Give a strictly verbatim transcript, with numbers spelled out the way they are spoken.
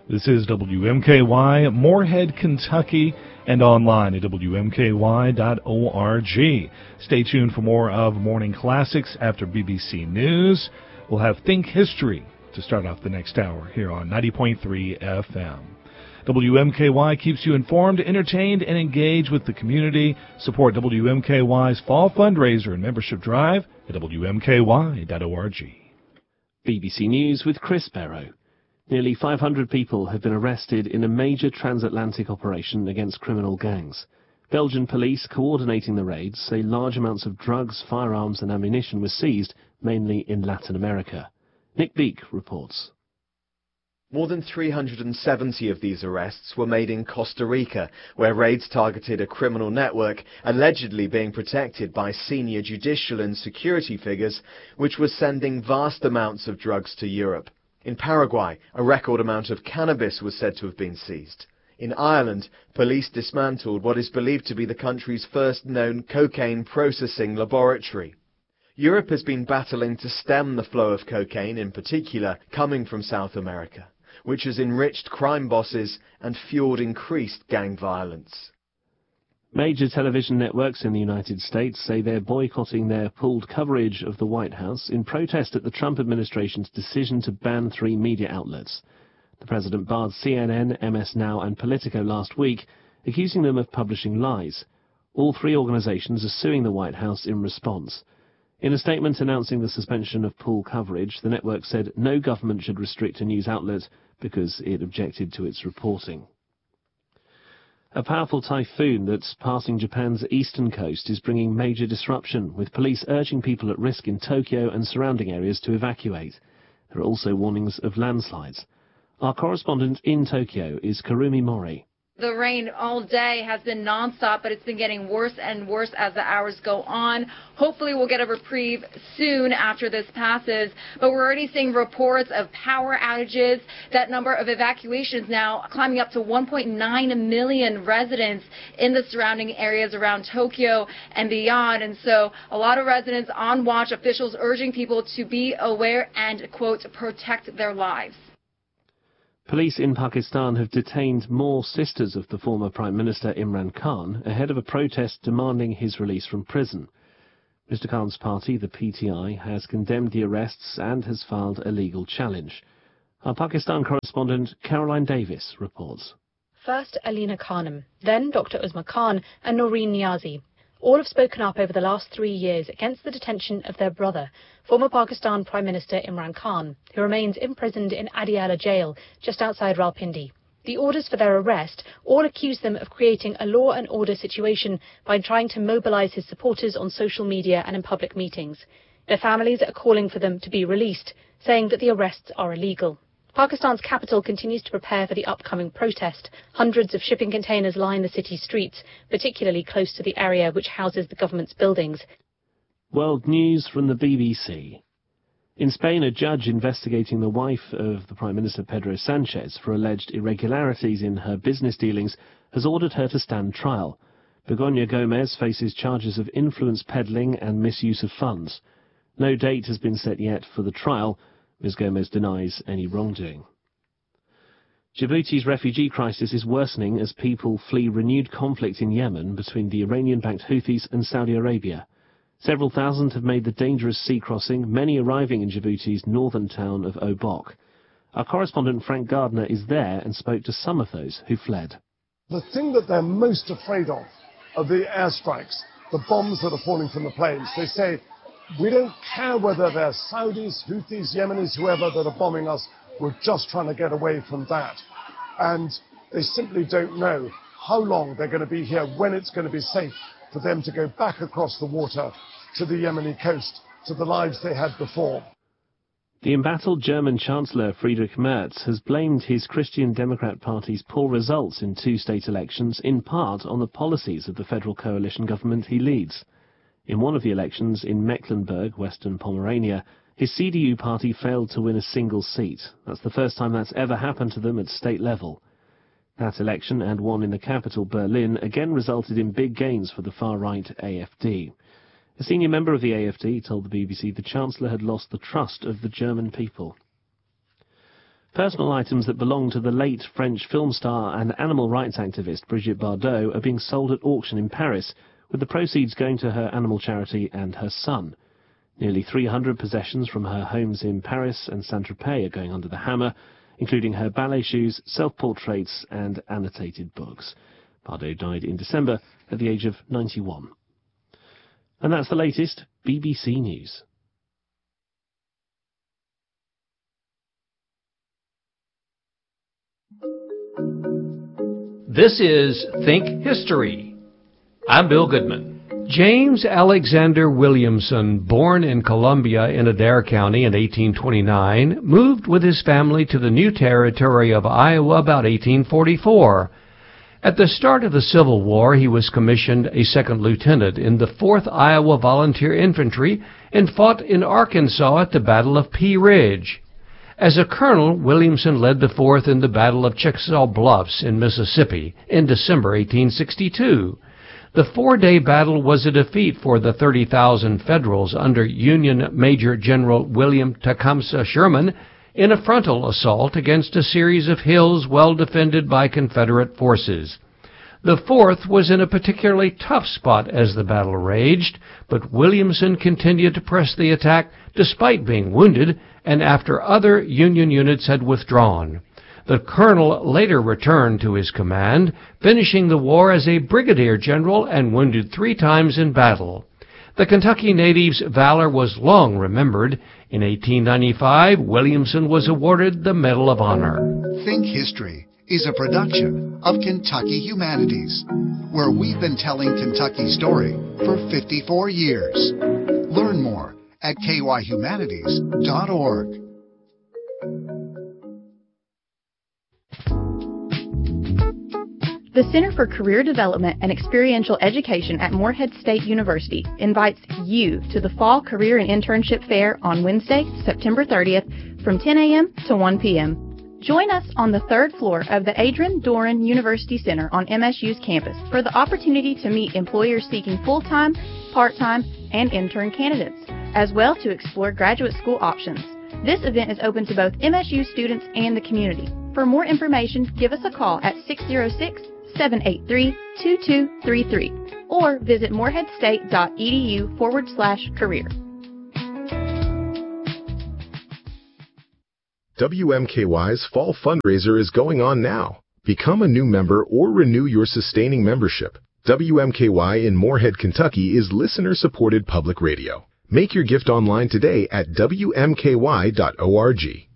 This is W M K Y, Moorhead, Kentucky, and online at W M K Y dot org. Stay tuned for more of Morning Classics after B B C News. We'll have Think History to start off the next hour here on ninety point three F M. W M K Y keeps you informed, entertained, and engaged with the community. Support W M K Y's fall fundraiser and membership drive at W M K Y dot org. B B C News with Chris Barrow. Nearly five hundred people have been arrested in a major transatlantic operation against criminal gangs. Belgian police coordinating the raids say large amounts of drugs, firearms and ammunition were seized, mainly in Latin America. Nick Beake reports. More than three hundred seventy of these arrests were made in Costa Rica, where raids targeted a criminal network allegedly being protected by senior judicial and security figures, which were sending vast amounts of drugs to Europe. In Paraguay, a record amount of cannabis was said to have been seized. In Ireland, police dismantled what is believed to be the country's first known cocaine processing laboratory. Europe has been battling to stem the flow of cocaine, in particular coming from South America, which has enriched crime bosses and fueled increased gang violence. Major television networks in the United States say they're boycotting their pooled coverage of the White House in protest at the Trump administration's decision to ban three media outlets. The president barred C N N, M S Now and Politico last week, accusing them of publishing lies. All three organizations are suing the White House in response. In a statement announcing the suspension of pool coverage, the network said no government should restrict a news outlet because it objected to its reporting. A powerful typhoon that's passing Japan's eastern coast is bringing major disruption, with police urging people at risk in Tokyo and surrounding areas to evacuate. There are also warnings of landslides. Our correspondent in Tokyo is Karumi Mori. The rain all day has been nonstop, but it's been getting worse and worse as the hours go on. Hopefully we'll get a reprieve soon after this passes, but we're already seeing reports of power outages. That number of evacuations now climbing up to one point nine million residents in the surrounding areas around Tokyo and beyond. And so a lot of residents on watch, officials urging people to be aware and, quote, protect their lives. Police in Pakistan have detained more sisters of the former Prime Minister Imran Khan ahead of a protest demanding his release from prison. Mister Khan's party, the P T I, has condemned the arrests and has filed a legal challenge. Our Pakistan correspondent Caroline Davis reports. First Alina Khanum, then Doctor Uzma Khan and Noreen Niazi. All have spoken up over the last three years against the detention of their brother, former Pakistan Prime Minister Imran Khan, who remains imprisoned in Adiala jail just outside Rawalpindi. The orders for their arrest all accuse them of creating a law and order situation by trying to mobilize his supporters on social media and in public meetings. Their families are calling for them to be released, saying that the arrests are illegal. Pakistan's capital continues to prepare for the upcoming protest. Hundreds of shipping containers line the city streets, particularly close to the area which houses the government's buildings. World news from the B B C. In Spain, a judge investigating the wife of the Prime Minister Pedro Sanchez for alleged irregularities in her business dealings has ordered her to stand trial. Begoña Gomez faces charges of influence peddling and misuse of funds. No date has been set yet for the trial. Miz Gomez denies any wrongdoing. Djibouti's refugee crisis is worsening as people flee renewed conflict in Yemen between the Iranian-backed Houthis and Saudi Arabia. Several thousand have made the dangerous sea crossing, many arriving in Djibouti's northern town of Obok. Our correspondent Frank Gardner is there and spoke to some of those who fled. The thing that they're most afraid of are the airstrikes, the bombs that are falling from the planes. They say, we don't care whether they're Saudis, Houthis, Yemenis, whoever that are bombing us. We're just trying to get away from that. And they simply don't know how long they're going to be here, when it's going to be safe for them to go back across the water to the Yemeni coast, to the lives they had before. The embattled German Chancellor Friedrich Merz has blamed his Christian Democrat Party's poor results in two state elections in part on the policies of the federal coalition government he leads. In one of the elections in Mecklenburg, Western Pomerania, his C D U party failed to win a single seat. That's the first time that's ever happened to them at state level. That election, and one in the capital, Berlin, again resulted in big gains for the far-right A F D. A senior member of the A F D told the B B C the Chancellor had lost the trust of the German people. Personal items that belong to the late French film star and animal rights activist Brigitte Bardot are being sold at auction in Paris, with the proceeds going to her animal charity and her son. Nearly three hundred possessions from her homes in Paris and Saint-Tropez are going under the hammer, including her ballet shoes, self-portraits and annotated books. Bardot died in December at the age of ninety-one. And that's the latest B B C News. This is Think History. I'm Bill Goodman. James Alexander Williamson, born in Columbia in Adair County in eighteen twenty-nine, moved with his family to the new territory of Iowa about eighteen forty-four. At the start of the Civil War, he was commissioned a second lieutenant in the fourth Iowa Volunteer Infantry and fought in Arkansas at the Battle of Pea Ridge. As a colonel, Williamson led the fourth in the Battle of Chickasaw Bluffs in Mississippi in December eighteen sixty-two. The four-day battle was a defeat for the thirty thousand Federals under Union Major General William Tecumseh Sherman in a frontal assault against a series of hills well defended by Confederate forces. The fourth was in a particularly tough spot as the battle raged, but Williamson continued to press the attack despite being wounded and after other Union units had withdrawn. The colonel later returned to his command, finishing the war as a brigadier general and wounded three times in battle. The Kentucky native's valor was long remembered. In eighteen ninety-five, Williamson was awarded the Medal of Honor. Think History is a production of Kentucky Humanities, where we've been telling Kentucky's story for fifty-four years. Learn more at k y humanities dot org. The Center for Career Development and Experiential Education at Morehead State University invites you to the Fall Career and Internship Fair on Wednesday, September thirtieth from ten a.m. to one p.m. Join us on the third floor of the Adrian Doran University Center on M S U's campus for the opportunity to meet employers seeking full-time, part-time, and intern candidates, as well to explore graduate school options. This event is open to both M S U students and the community. For more information, give us a call at six oh six, seven eight three, two two three three or visit moreheadstate.edu forward slash career. W M K Y's Fall Fundraiser is going on now. Become a new member or renew your sustaining membership. W M K Y in Morehead, Kentucky is listener-supported public radio. Make your gift online today at w m k y dot org.